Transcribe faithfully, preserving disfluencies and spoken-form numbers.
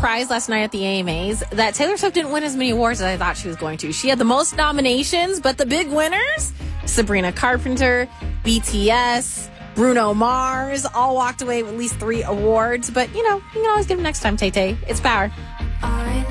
surprised last night at the A M As that Taylor Swift didn't win as many awards as I thought she was going to. She had the most nominations, but the big winners, Sabrina Carpenter, B T S, Bruno Mars, all walked away with at least three awards. But, you know, you can always give them next time, Tay Tay. It's power.